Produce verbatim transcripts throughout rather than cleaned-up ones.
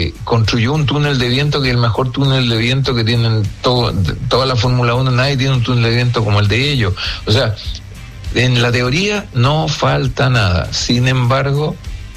eh, construyó un túnel de viento que es el mejor túnel de viento que tienen todo, toda la Fórmula uno. Nadie tiene un túnel de viento como el de ellos. O sea, en la teoría no falta nada. Sin embargo,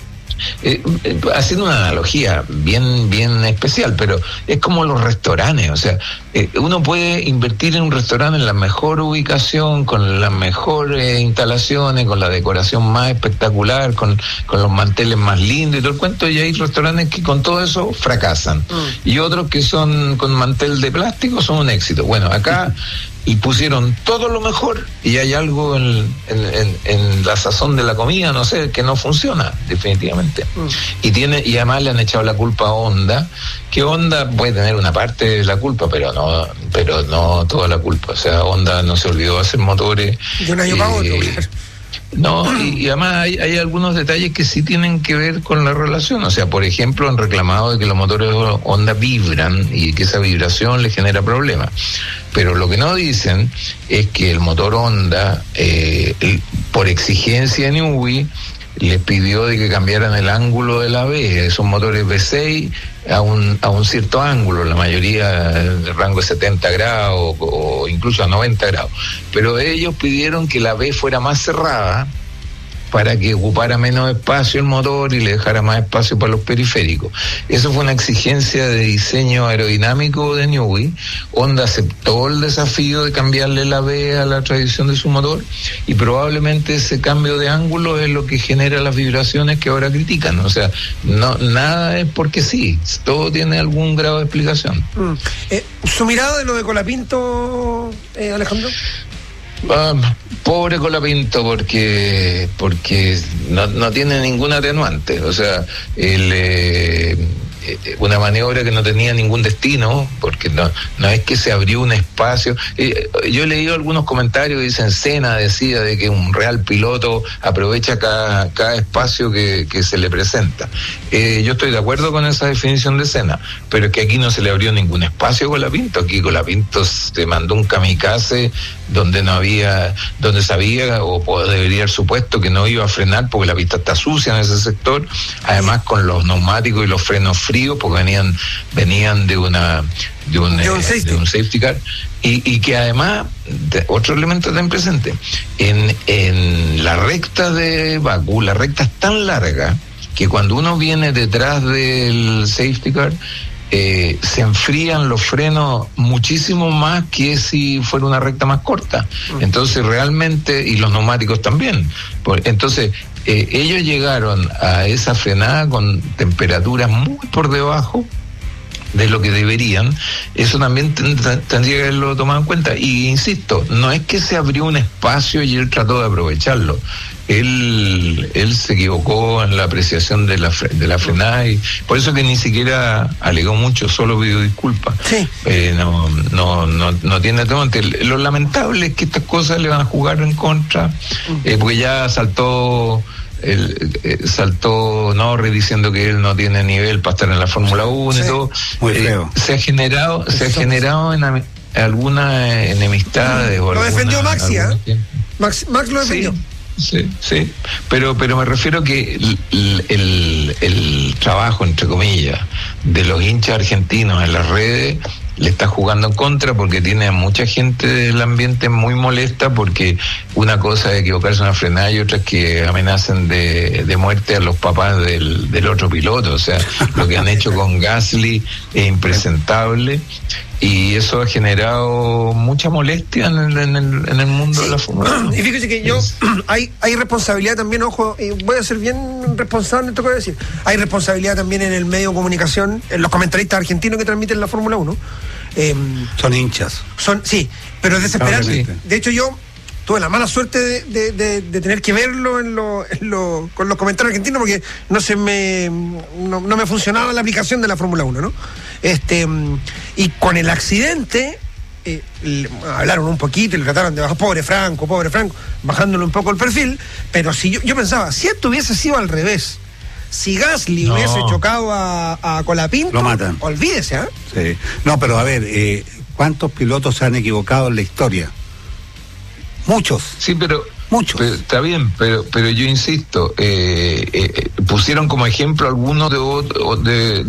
Eh, eh, haciendo una analogía bien bien especial, pero es como los restaurantes, o sea, eh, uno puede invertir en un restaurante en la mejor ubicación, con las mejores instalaciones, con la decoración más espectacular, con, con los manteles más lindos y todo el cuento, y hay restaurantes que con todo eso fracasan, mm. y otros que son con mantel de plástico son un éxito. Bueno, acá y pusieron todo lo mejor y hay algo en, en, en, en la sazón de la comida, no sé, que no funciona definitivamente. Mm. Y tiene y además le han echado la culpa a Honda, que Honda puede tener una parte de la culpa, pero no pero no toda la culpa. O sea, Honda no se olvidó de hacer motores. De un año para otro, claro. No, y, y además hay, hay algunos detalles que sí tienen que ver con la relación. O sea, por ejemplo, han reclamado de que los motores Honda vibran y que esa vibración le genera problemas. Pero lo que no dicen es que el motor Honda, eh, el, por exigencia de Newey, les pidió de que cambiaran el ángulo de la B. Esos motores V seis a un, a un cierto ángulo, la mayoría de rango de setenta grados o incluso a noventa grados. Pero ellos pidieron que la B fuera más cerrada para que ocupara menos espacio el motor y le dejara más espacio para los periféricos. Eso fue una exigencia de diseño aerodinámico de Newey. Honda aceptó el desafío de cambiarle la B a la tradición de su motor y probablemente ese cambio de ángulo es lo que genera las vibraciones que ahora critican. O sea, no nada es porque sí, todo tiene algún grado de explicación. Mm. Eh, ¿Su mirada de lo de Colapinto, eh, Alejandro? Uh, pobre Colapinto, porque porque no, no tiene ningún atenuante. O sea, el, eh, una maniobra que no tenía ningún destino, porque no, no es que se abrió un espacio. Eh, yo he leído algunos comentarios que dicen, Senna decía de que un real piloto aprovecha cada, cada espacio que, que se le presenta. Eh, yo estoy de acuerdo con esa definición de Senna, pero es que aquí no se le abrió ningún espacio a Colapinto. Aquí Colapinto se mandó un kamikaze donde no había, donde sabía o debería haber supuesto que no iba a frenar porque la pista está sucia en ese sector, además con los neumáticos y los frenos fríos porque venían venían de una de un, de un, eh, safety. de un safety car y, y que además de, otro elemento tan presente en, en la recta de Bakú, la recta es tan larga que cuando uno viene detrás del safety car Eh, se enfrían los frenos muchísimo más que si fuera una recta más corta. Entonces realmente, y los neumáticos también. Por, entonces eh, ellos llegaron a esa frenada con temperaturas muy por debajo de lo que deberían. Eso también tendría que haberlo tomado en cuenta. Y insisto, no es que se abrió un espacio y él trató de aprovecharlo. Él, él se equivocó en la apreciación de la, de la frenada y por eso que ni siquiera alegó mucho, solo pidió disculpas. Sí. Eh, no, no, no, no tiene todo. Lo lamentable es que estas cosas le van a jugar en contra, eh, porque ya saltó el, eh, saltó Norris diciendo que él no tiene nivel para estar en la Fórmula uno, sí, y todo. Muy feo. Eh, se ha generado, se ha generado en alguna enemistad. Lo alguna, defendió Maxi, ¿eh? Max, Max lo defendió. Sí. Sí, sí, pero pero me refiero que el, el, el trabajo, entre comillas, de los hinchas argentinos en las redes le está jugando en contra porque tiene a mucha gente del ambiente muy molesta porque una cosa es equivocarse en una frenada y otra es que amenacen de, de muerte a los papás del, del otro piloto. O sea, lo que han hecho con Gasly es impresentable y eso ha generado mucha molestia en el, en el, en el mundo, sí, de la Fórmula uno. Y fíjese que yo, hay, hay responsabilidad también, ojo, y voy a ser bien responsable en esto que voy a decir, hay responsabilidad también en el medio de comunicación, en los comentaristas argentinos que transmiten la Fórmula uno. Eh, son hinchas. Son, sí, pero es desesperante. Sí. De hecho, yo tuve la mala suerte de, de, de, de tener que verlo en lo, en lo, con los comentarios argentinos porque no se me no, no me funcionaba la aplicación de la Fórmula uno, ¿no? Este, y con el accidente eh, le, hablaron un poquito y le trataron de bajar, pobre Franco, pobre Franco, bajándole un poco el perfil, pero si yo, yo pensaba, si esto hubiese sido al revés, si Gasly no. hubiese chocado a, a Colapinto, lo matan. Olvídese, ¿eh? Sí. No, pero a ver, eh, ¿cuántos pilotos se han equivocado en la historia? Muchos. Sí, pero muchos. Pero, está bien, pero pero yo insisto, eh, eh, pusieron como ejemplo algunos de, de